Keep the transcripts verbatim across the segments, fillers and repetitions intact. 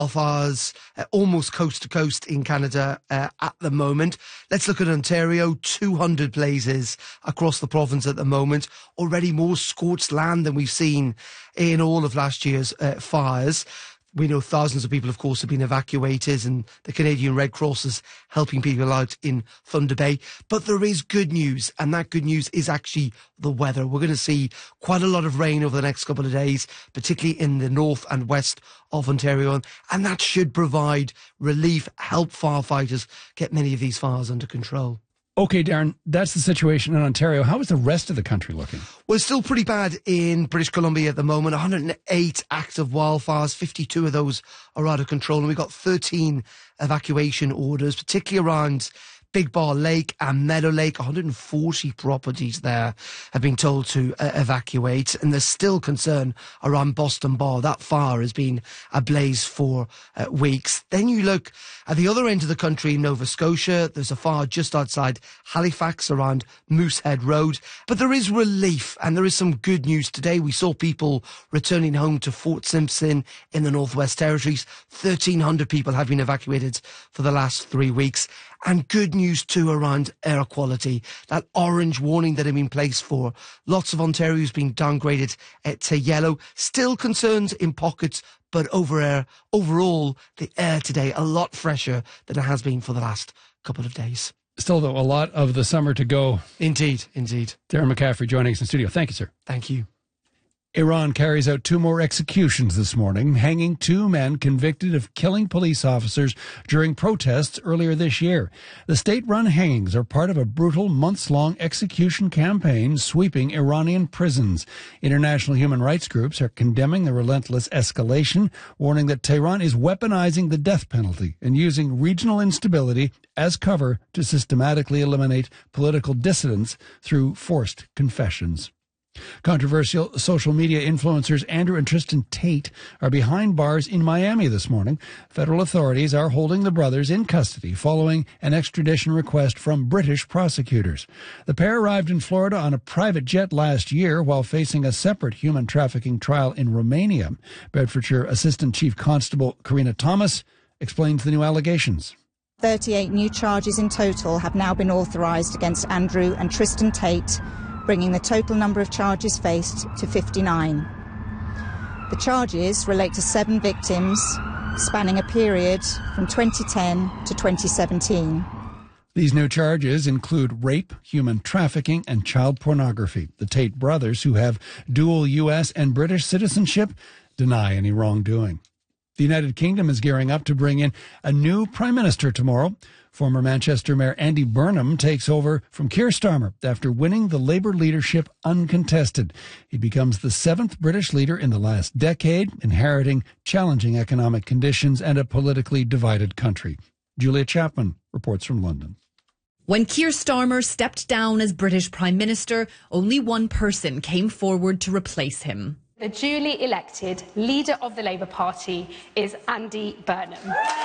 wildfires uh, almost coast to coast in Canada uh, at the moment. Let's look at Ontario. two hundred blazes across the province at the moment. Already more scorched land than we've seen in all of last year's uh, fires. We know thousands of people, of course, have been evacuated, and the Canadian Red Cross is helping people out in Thunder Bay. But there is good news, and that good news is actually the weather. We're going to see quite a lot of rain over the next couple of days, particularly in the north and west of Ontario, and that should provide relief, help firefighters get many of these fires under control. Okay, Darren, that's the situation in Ontario. How is the rest of the country looking? Well, it's still pretty bad in British Columbia at the moment. one hundred eight active wildfires, fifty-two of those are out of control. And we've got thirteen evacuation orders, particularly around Big Bar Lake and Meadow Lake. one hundred forty properties there have been told to uh, evacuate. And there's still concern around Boston Bar. That fire has been ablaze for uh, weeks. Then you look at the other end of the country in Nova Scotia. There's a fire just outside Halifax around Moosehead Road. But there is relief, and there is some good news today. We saw people returning home to Fort Simpson in the Northwest Territories. thirteen hundred people have been evacuated for the last three weeks. And good news too around air quality. That orange warning that had been placed for lots of Ontario has been downgraded uh, to yellow. Still concerns in pockets, but over air, overall, the air today a lot fresher than it has been for the last couple of days. Still, though, a lot of the summer to go. Indeed, indeed. Darren McCaffrey joining us in studio. Thank you, sir. Thank you. Iran carries out two more executions this morning, hanging two men convicted of killing police officers during protests earlier this year. The state-run hangings are part of a brutal months-long execution campaign sweeping Iranian prisons. International human rights groups are condemning the relentless escalation, warning that Tehran is weaponizing the death penalty and using regional instability as cover to systematically eliminate political dissidents through forced confessions. Controversial social media influencers Andrew and Tristan Tate are behind bars in Miami this morning. Federal authorities are holding the brothers in custody following an extradition request from British prosecutors. The pair arrived in Florida on a private jet last year while facing a separate human trafficking trial in Romania. Bedfordshire Assistant Chief Constable Karina Thomas explains the new allegations. thirty-eight new charges in total have now been authorised against Andrew and Tristan Tate, bringing the total number of charges faced to fifty-nine. The charges relate to seven victims, spanning a period from twenty ten to twenty seventeen. These new charges include rape, human trafficking, and child pornography. The Tate brothers, who have dual U S and British citizenship, deny any wrongdoing. The United Kingdom is gearing up to bring in a new Prime Minister tomorrow. Former Manchester Mayor Andy Burnham takes over from Keir Starmer after winning the Labour leadership uncontested. He becomes the seventh British leader in the last decade, inheriting challenging economic conditions and a politically divided country. Julia Chapman reports from London. When Keir Starmer stepped down as British Prime Minister, only one person came forward to replace him. The duly elected leader of the Labour Party is Andy Burnham.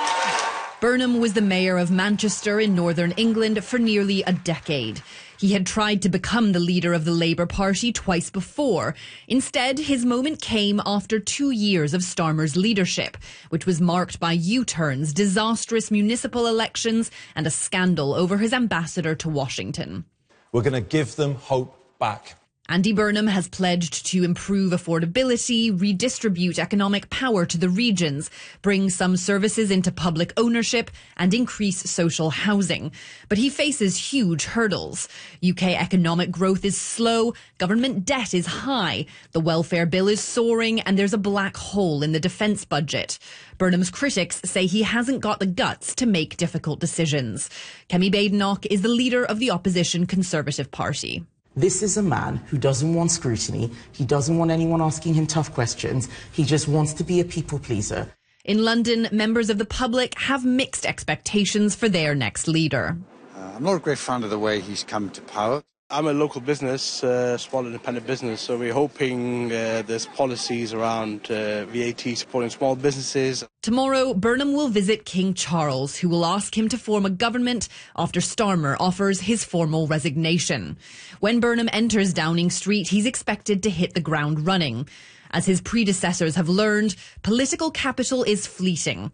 Burnham was the mayor of Manchester in northern England for nearly a decade. He had tried to become the leader of the Labour Party twice before. Instead, his moment came after two years of Starmer's leadership, which was marked by U-turns, disastrous municipal elections, and a scandal over his ambassador to Washington. We're going to give them hope back. Andy Burnham has pledged to improve affordability, redistribute economic power to the regions, bring some services into public ownership, and increase social housing. But he faces huge hurdles. U K economic growth is slow, government debt is high, the welfare bill is soaring, and there's a black hole in the defence budget. Burnham's critics say he hasn't got the guts to make difficult decisions. Kemi Badenoch is the leader of the opposition Conservative Party. This is a man who doesn't want scrutiny. He doesn't want anyone asking him tough questions. He just wants to be a people pleaser. In London, members of the public have mixed expectations for their next leader. Uh, I'm not a great fan of the way he's come to power. I'm a local business, uh, small independent business, so we're hoping uh, there's policies around uh, V A T supporting small businesses. Tomorrow, Burnham will visit King Charles, who will ask him to form a government after Starmer offers his formal resignation. When Burnham enters Downing Street, he's expected to hit the ground running. As his predecessors have learned, political capital is fleeting.